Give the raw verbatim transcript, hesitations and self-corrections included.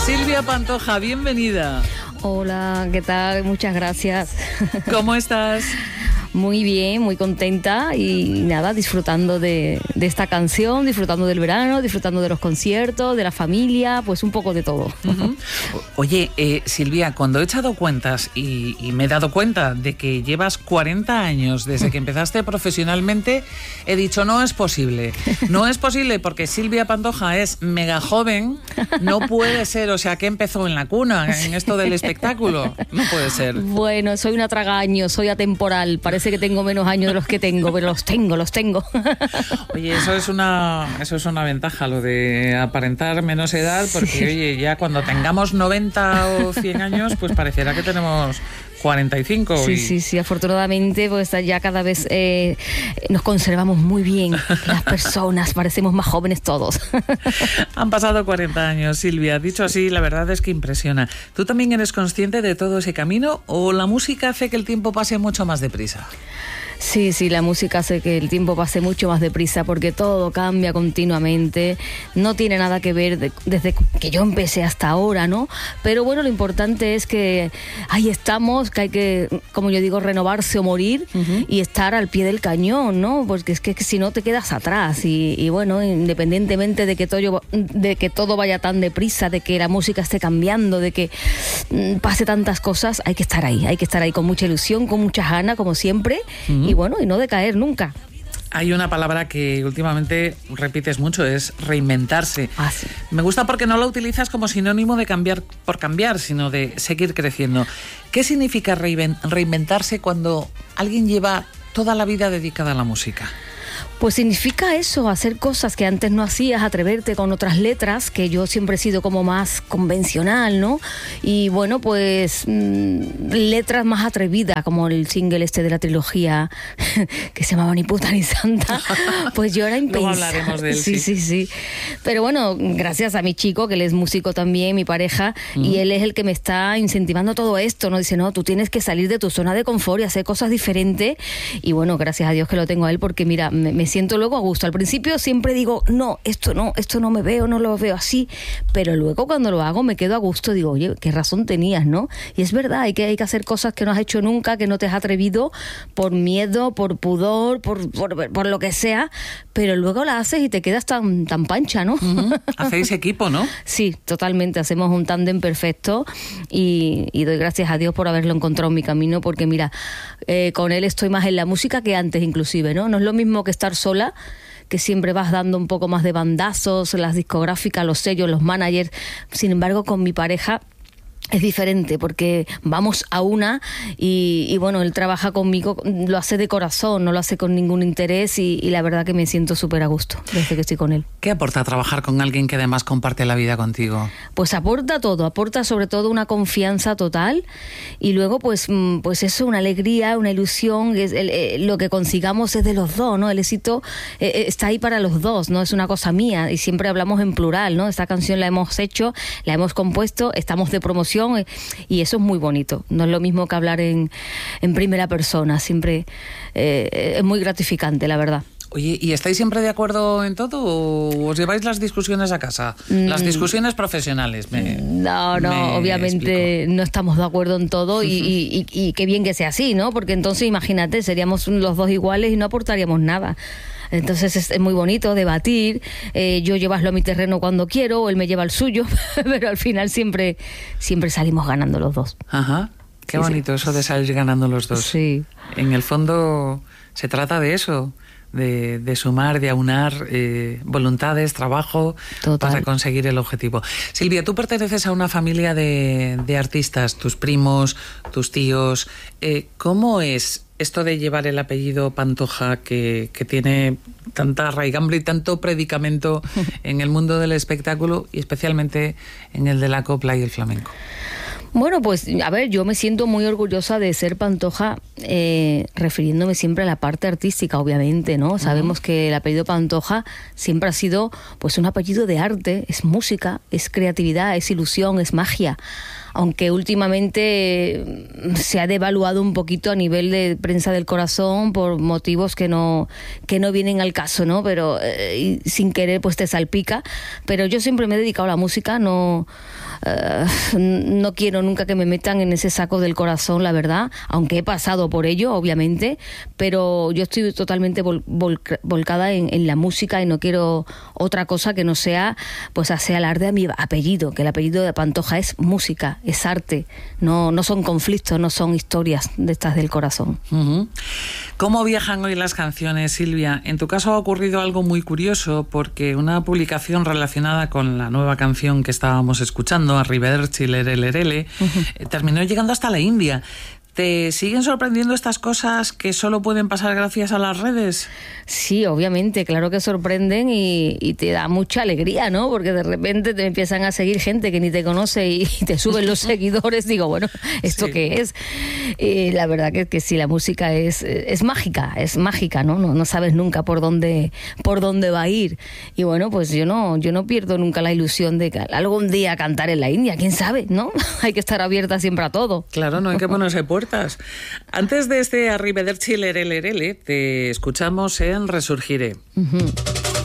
Silvia Pantoja, bienvenida. Hola, ¿qué tal? Muchas gracias. ¿Cómo estás? Muy bien, muy contenta y nada, disfrutando de, de esta canción, disfrutando del verano, disfrutando de los conciertos, de la familia, pues un poco de todo. Uh-huh. Oye, eh, Silvia, cuando he echado cuentas y, y me he dado cuenta de que llevas cuarenta años desde que empezaste profesionalmente, he dicho, no es posible. No es posible porque Silvia Pantoja es mega joven, no puede ser, o sea, que empezó en la cuna, en esto del espectáculo. No puede ser. Bueno, soy una tragaños, soy atemporal, parece que tengo menos años de los que tengo, pero los tengo, los tengo. Oye, eso es una eso es una ventaja, lo de aparentar menos edad, porque sí. Oye, ya cuando tengamos noventa o cien años, pues parecerá que tenemos cuarenta y cinco. Sí, y... sí, sí, afortunadamente pues ya cada vez eh, nos conservamos muy bien las personas, parecemos más jóvenes todos. Han pasado cuarenta años, Silvia, dicho así, la verdad es que impresiona. ¿Tú también eres consciente de todo ese camino o la música hace que el tiempo pase mucho más deprisa? Sí, sí, la música hace que el tiempo pase mucho más deprisa porque todo cambia continuamente, no tiene nada que ver de, desde que yo empecé hasta ahora, ¿no? Pero bueno, lo importante es que ahí estamos, que hay que, como yo digo, renovarse o morir uh-huh. y estar al pie del cañón, ¿no? Porque es que, que si no te quedas atrás y, y bueno, independientemente de que, todo, de que todo vaya tan deprisa, de que la música esté cambiando, de que mm, pase tantas cosas, hay que estar ahí, hay que estar ahí con mucha ilusión, con muchas ganas, como siempre. Uh-huh. Y bueno, y no decaer nunca. Hay una palabra que últimamente repites mucho, es reinventarse. Ah, sí. Me gusta porque no la utilizas como sinónimo de cambiar por cambiar, sino de seguir creciendo. ¿Qué significa reinventarse cuando alguien lleva toda la vida dedicada a la música? Pues significa eso, hacer cosas que antes no hacías, atreverte con otras letras, que yo siempre he sido como más convencional, ¿no? Y bueno, pues mmm, letras más atrevidas, como el single este de la trilogía que se llamaba Ni puta ni santa, pues yo era impensable. Luego hablaremos de él, sí, sí, sí, sí. Pero bueno, gracias a mi chico, que él es músico también, mi pareja, mm. y él es el que me está incentivando todo esto, ¿no? Dice, no, tú tienes que salir de tu zona de confort y hacer cosas diferentes. Y bueno, gracias a Dios que lo tengo a él, porque mira, me, me siento luego a gusto. Al principio siempre digo, no, esto no, esto no me veo, no lo veo así, pero luego cuando lo hago me quedo a gusto, digo, oye, qué razón tenías, ¿no? Y es verdad, hay que, hay que hacer cosas que no has hecho nunca, que no te has atrevido por miedo, por pudor, por, por, por lo que sea, pero luego la haces y te quedas tan, tan pancha, ¿no? Uh-huh. Hacéis equipo, ¿no? Sí, totalmente, hacemos un tándem perfecto y, y doy gracias a Dios por haberlo encontrado en mi camino, porque mira, eh, con él estoy más en la música que antes inclusive, ¿no? No es lo mismo que estar sola, que siempre vas dando un poco más de bandazos, las discográficas, los sellos, los managers. Sin embargo, con mi pareja es diferente porque vamos a una y, y bueno, él trabaja conmigo, lo hace de corazón, no lo hace con ningún interés y, y la verdad que me siento súper a gusto desde que estoy con él. ¿Qué aporta trabajar con alguien que además comparte la vida contigo? Pues aporta todo, aporta sobre todo una confianza total y luego pues, pues eso, una alegría, una ilusión, es el, el, lo que consigamos es de los dos, ¿no? El éxito eh, está ahí para los dos, no es una cosa mía y siempre hablamos en plural, ¿no? Esta canción la hemos hecho, la hemos compuesto, estamos de promoción y eso es muy bonito. No es lo mismo que hablar en, en primera persona. Siempre eh, es muy gratificante, la verdad. Oye, ¿y estáis siempre de acuerdo en todo o os lleváis las discusiones a casa? Mm. Las discusiones profesionales. Me, no, no, me obviamente explico. No estamos de acuerdo en todo y, uh-huh. y, y, y qué bien que sea así, ¿no? Porque entonces, imagínate, seríamos los dos iguales y no aportaríamos nada. Entonces es muy bonito debatir, eh, yo llevarlo a mi terreno cuando quiero, o él me lleva al suyo, pero al final siempre, siempre salimos ganando los dos. Ajá, qué sí, bonito sí. Eso de salir ganando los dos. Sí. En el fondo se trata de eso, de, de sumar, de aunar eh, voluntades, trabajo. Total. Para conseguir el objetivo. Silvia, tú perteneces a una familia de, de artistas, tus primos, tus tíos. Eh, ¿Cómo es esto de llevar el apellido Pantoja, que, que tiene tanta raigambre y tanto predicamento en el mundo del espectáculo y especialmente en el de la copla y el flamenco? Bueno, pues a ver, yo me siento muy orgullosa de ser Pantoja, eh, refiriéndome siempre a la parte artística, obviamente, ¿no? Uh-huh. Sabemos que el apellido Pantoja siempre ha sido pues un apellido de arte, es música, es creatividad, es ilusión, es magia. Aunque últimamente se ha devaluado un poquito a nivel de prensa del corazón por motivos que no que no vienen al caso, ¿no? Pero eh, sin querer pues te salpica. Pero yo siempre me he dedicado a la música, no uh, no quiero nunca que me metan en ese saco del corazón, la verdad, aunque he pasado por ello, obviamente, pero yo estoy totalmente vol- vol- volcada en, en la música y no quiero otra cosa que no sea, pues, hacer alarde a mi apellido, que el apellido de Pantoja es música, es arte, no, no son conflictos, no son historias de estas del corazón. Uh-huh. ¿Cómo viajan hoy las canciones, Silvia? En tu caso ha ocurrido algo muy curioso, porque una publicación relacionada con la nueva canción que estábamos escuchando, Arrivederci Lerele, uh-huh, terminó llegando hasta la India. ¿Te siguen sorprendiendo estas cosas que solo pueden pasar gracias a las redes? Sí, obviamente, claro que sorprenden y, y te da mucha alegría, ¿no? Porque de repente te empiezan a seguir gente que ni te conoce y te suben los seguidores. Digo, bueno, ¿esto sí. qué es? Y la verdad que, que sí, la música es, es mágica, es mágica, ¿no? ¿no? No sabes nunca por dónde, por dónde va a ir. Y bueno, pues yo no, yo no pierdo nunca la ilusión de que algún día cantar en la India, quién sabe, ¿no? Hay que estar abierta siempre a todo. Claro, no hay que ponerse puertas. Antes de este Arrivederci Lerele, te escuchamos en Resurgiré. Uh-huh.